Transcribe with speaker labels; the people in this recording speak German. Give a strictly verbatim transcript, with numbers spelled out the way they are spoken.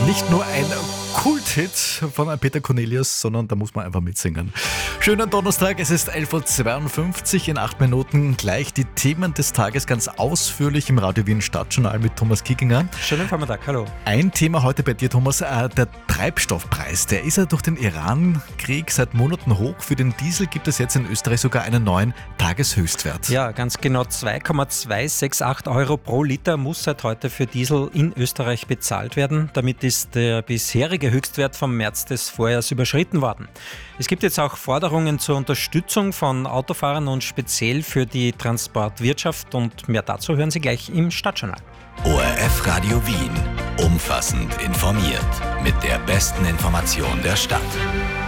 Speaker 1: nicht nur ein Kulthit von Peter Cornelius, sondern da muss man einfach mitsingen. Schönen Donnerstag, es ist elf Uhr zweiundfünfzig, in acht Minuten gleich die Themen des Tages ganz ausführlich im Radio Wien Stadtjournal mit Thomas Kickinger.
Speaker 2: Schönen Vormittag, hallo.
Speaker 1: Ein Thema heute bei dir, Thomas, äh, der Treibstoffpreis. Der ist ja durch den Iran-Krieg seit Monaten hoch. Für den Diesel gibt es jetzt in Österreich sogar einen neuen Tageshöchstwert.
Speaker 2: Ja, ganz genau zwei Komma zweihundertachtundsechzig Euro pro Liter muss seit heute für Diesel in Österreich bezahlt werden. Damit ist der bisherige Höchstwert vom März des Vorjahres überschritten worden. Es gibt jetzt auch Forderungen zur Unterstützung von Autofahrern und speziell für die Transportwirtschaft, und mehr dazu hören Sie gleich im Stadtjournal.
Speaker 3: O R F Radio Wien. Umfassend informiert. Mit der besten Information der Stadt.